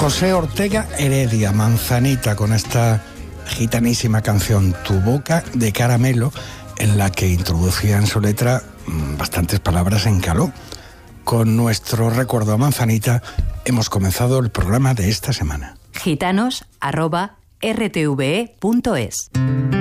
José Ortega Heredia, Manzanita, con esta gitanísima canción Tu boca de caramelo, en la que introducía en su letra bastantes palabras en caló. Con nuestro recuerdo a Manzanita hemos comenzado el programa de esta semana. gitanos@rtve.es